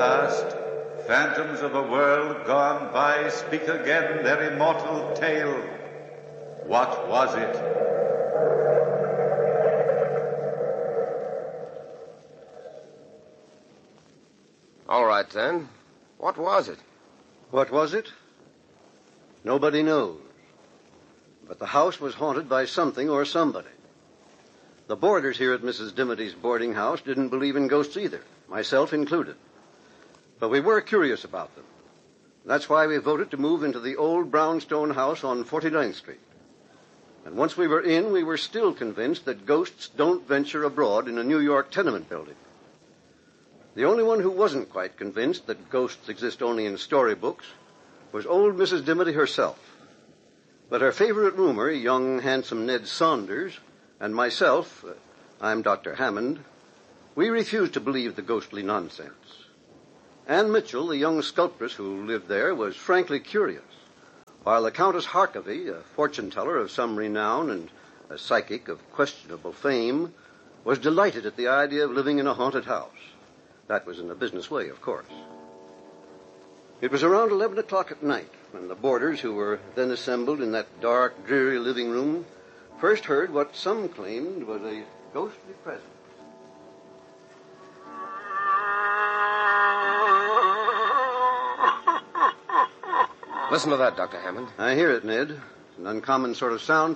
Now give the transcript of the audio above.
past, phantoms of a world gone by speak again their immortal tale. What was it? All right, then. What was it? What was it? Nobody knows. But the house was haunted by something or somebody. The boarders here at Mrs. Dimity's boarding house didn't believe in ghosts either, myself included. But we were curious about them. That's why we voted to move into the old brownstone house on 49th Street. And once we were in, we were still convinced that ghosts don't venture abroad in a New York tenement building. The only one who wasn't quite convinced that ghosts exist only in storybooks was old Mrs. Dimity herself. But her favorite roomer, young, handsome Ned Saunders, and myself, I'm Dr. Hammond, we refused to believe the ghostly nonsense. Anne Mitchell, the young sculptress who lived there, was frankly curious, while the Countess Harkavy, a fortune-teller of some renown and a psychic of questionable fame, was delighted at the idea of living in a haunted house. That was in a business way, of course. It was around 11 o'clock at night when the boarders, who were then assembled in that dark, dreary living room, first heard what some claimed was a ghostly presence. Listen to that, Dr. Hammond. I hear it, Ned. It's an uncommon sort of sound